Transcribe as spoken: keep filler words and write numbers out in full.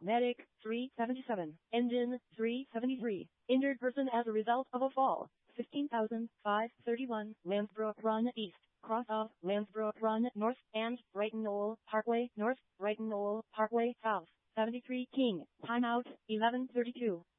Medic, three seventy-seven. Engine, three seventy-three. Injured person as a result of a fall, fifteen thousand five hundred thirty-one. Lansbrook Run East. Cross off Lansbrook Run North and Brighton Knoll Parkway North, Brighton Knoll Parkway South. seventy-three King. Timeout, eleven thirty-two.